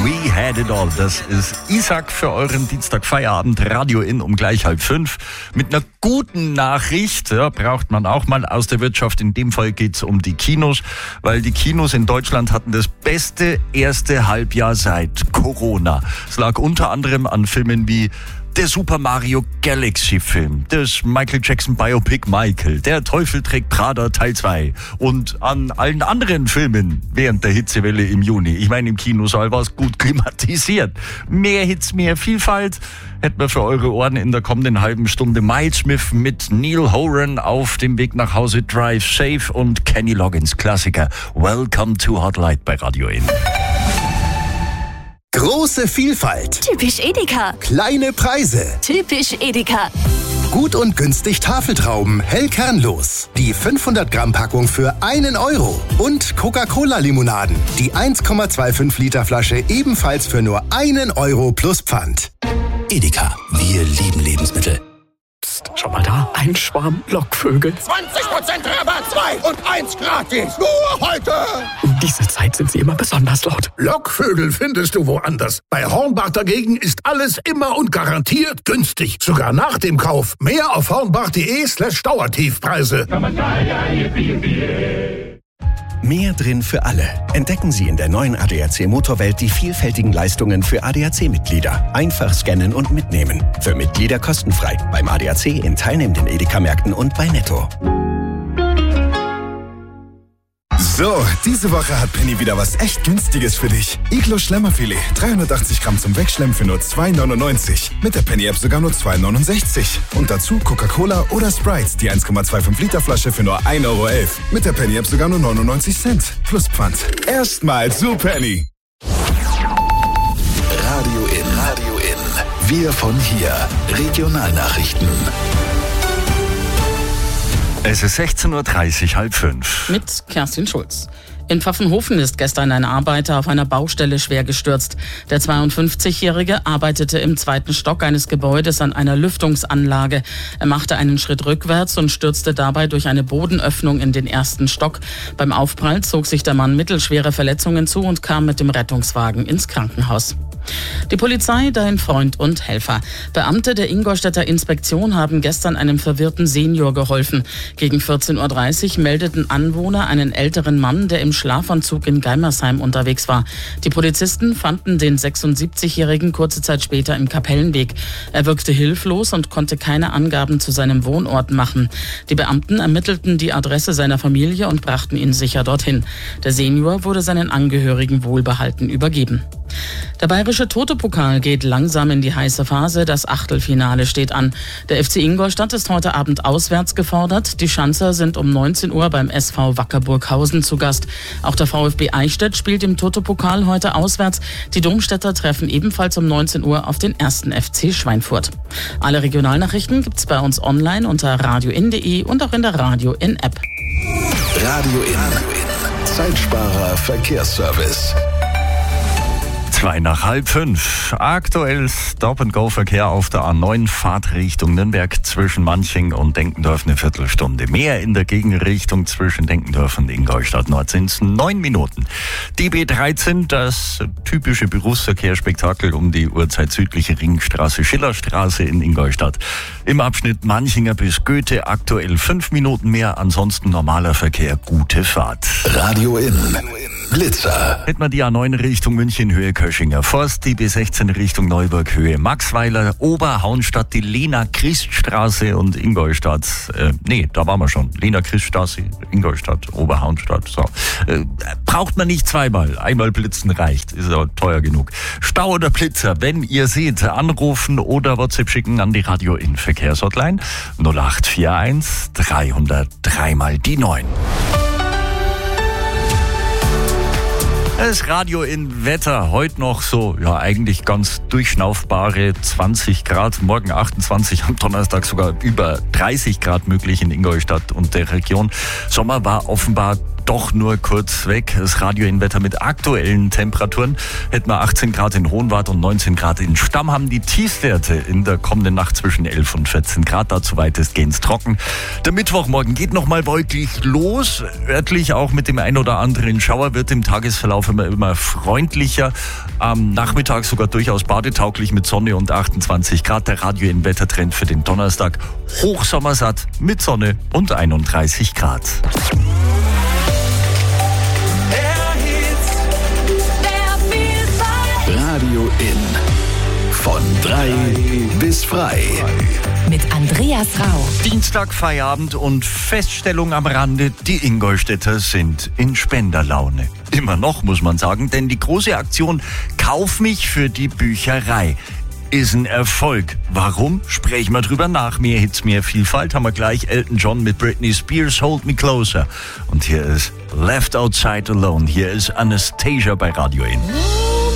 We had it all. Das ist Isaac für euren Dienstag-Feierabend, Radio In um gleich 4:30. Mit einer guten Nachricht, ja, braucht man auch mal aus der Wirtschaft. In dem Fall geht's um die Kinos, weil die Kinos in Deutschland hatten das beste erste Halbjahr seit Corona. Es lag unter anderem an Filmen wie der Super Mario Galaxy Film, das Michael Jackson Biopic Michael, der Teufel trägt Prada Teil 2 und an allen anderen Filmen während der Hitzewelle im Juni. Ich meine, im Kinosaal war es gut klimatisiert. Mehr Hits, mehr Vielfalt hätten wir für eure Ohren in der kommenden halben Stunde. Miles Smith mit Neil Horan auf dem Weg nach Hause, Drive Safe und Kenny Loggins Klassiker Welcome to Hot Light bei Radio In. Große Vielfalt. Typisch Edeka. Kleine Preise. Typisch Edeka. Gut und günstig Tafeltrauben, hell kernlos. Die 500 Gramm Packung für 1 Euro. Und Coca-Cola-Limonaden. Die 1,25 Liter Flasche ebenfalls für nur 1 Euro plus Pfand. Edeka, wir lieben Lebensmittel. Psst, schau mal da, ein Schwarm Lockvögel. 20% Rabatt, 2 und 1 gratis. Nur heute. Um diese Zeit sind sie immer besonders laut. Lockvögel findest du woanders. Bei Hornbach dagegen ist alles immer und garantiert günstig. Sogar nach dem Kauf. Mehr auf hornbach.de/Dauertiefpreise. Mehr drin für alle. Entdecken Sie in der neuen ADAC Motorwelt die vielfältigen Leistungen für ADAC-Mitglieder. Einfach scannen und mitnehmen. Für Mitglieder kostenfrei. Beim ADAC in teilnehmenden Edeka-Märkten und bei Netto. So, diese Woche hat Penny wieder was echt Günstiges für dich. Iglo Schlemmerfilet, 380 Gramm zum Wegschlemmen für nur 2,99. Mit der Penny-App sogar nur 2,69. Und dazu Coca-Cola oder Sprite, die 1,25 Liter Flasche für nur 1,11 Euro. Mit der Penny-App sogar nur 99 Cent. Plus Pfand. Erstmal zu Penny. Radio In. Wir von hier. Regionalnachrichten. Es ist 16:30 Uhr, 4:30. Mit Kerstin Schulz. In Pfaffenhofen ist gestern ein Arbeiter auf einer Baustelle schwer gestürzt. Der 52-Jährige arbeitete im 2. Stock eines Gebäudes an einer Lüftungsanlage. Er machte einen Schritt rückwärts und stürzte dabei durch eine Bodenöffnung in den 1. Stock. Beim Aufprall zog sich der Mann mittelschwere Verletzungen zu und kam mit dem Rettungswagen ins Krankenhaus. Die Polizei, dein Freund und Helfer. Beamte der Ingolstädter Inspektion haben gestern einem verwirrten Senior geholfen. Gegen 14:30 Uhr meldeten Anwohner einen älteren Mann, der im Schlafanzug in Geimersheim unterwegs war. Die Polizisten fanden den 76-Jährigen kurze Zeit später im Kapellenweg. Er wirkte hilflos und konnte keine Angaben zu seinem Wohnort machen. Die Beamten ermittelten die Adresse seiner Familie und brachten ihn sicher dorthin. Der Senior wurde seinen Angehörigen wohlbehalten übergeben. Der bayerische Toto-Pokal geht langsam in die heiße Phase. Das Achtelfinale steht an. Der FC Ingolstadt ist heute Abend auswärts gefordert. Die Schanzer sind um 19 Uhr beim SV Wacker Burghausen zu Gast. Auch der VfB Eichstätt spielt im Toto-Pokal heute auswärts. Die Domstädter treffen ebenfalls um 19 Uhr auf den 1. FC Schweinfurt. Alle Regionalnachrichten gibt's bei uns online unter radioin.de und auch in der Radio In App. Radio In. Zeitsparer Verkehrsservice. 4:45. Aktuell Stop-and-Go-Verkehr auf der A9 Fahrtrichtung Nürnberg zwischen Manching und Denkendorf eine Viertelstunde. Mehr in der Gegenrichtung zwischen Denkendorf und Ingolstadt Nord sind es 9 Minuten. Die B13, das typische Berufsverkehrsspektakel um die Uhrzeit südliche Ringstraße, Schillerstraße in Ingolstadt. Im Abschnitt Manchinger bis Goethe aktuell 5 Minuten mehr, ansonsten normaler Verkehr, gute Fahrt. Radio In. Blitzer. Hätten wir die A9 Richtung München Höhe Köschinger Forst, die B16 Richtung Neuburg Höhe Maxweiler, Oberhaunstadt, die Lena-Christ-Straße und Ingolstadt. Da waren wir schon. Lena-Christ-Straße, Ingolstadt, Oberhaunstadt. So. Braucht man nicht zweimal. Einmal blitzen reicht. Ist aber teuer genug. Stau oder Blitzer, wenn ihr seht, anrufen oder WhatsApp schicken an die Radio In Verkehrshotline 0841 303 mal die 9. Das Radio in Wetter, heute noch so, eigentlich ganz durchschnaufbare 20 Grad, morgen 28, am Donnerstag sogar über 30 Grad möglich in Ingolstadt und der Region. Sommer war offenbar doch nur kurz weg. Das Radio-In-Wetter mit aktuellen Temperaturen hätten wir 18 Grad in Hohenwart und 19 Grad in Stammheim. Die Tiefstwerte in der kommenden Nacht zwischen 11 und 14 Grad, dazu weitestgehend trocken. Der Mittwochmorgen geht nochmal wolkig los. Örtlich auch mit dem ein oder anderen Schauer, wird im Tagesverlauf immer freundlicher. Am Nachmittag sogar durchaus badetauglich mit Sonne und 28 Grad. Der Radio-In-Wettertrend für den Donnerstag hochsommersatt mit Sonne und 31 Grad. Radio In. Von 3 bis frei. Mit Andreas Rau. Dienstag, Feierabend und Feststellung am Rande, die Ingolstädter sind in Spenderlaune. Immer noch, muss man sagen, denn die große Aktion Kauf mich für die Bücherei ist ein Erfolg. Warum? Sprechen wir drüber nach. Mehr Hits, mehr Vielfalt haben wir gleich. Elton John mit Britney Spears, Hold Me Closer. Und hier ist Left Outside Alone. Hier ist Anastasia bei Radio In.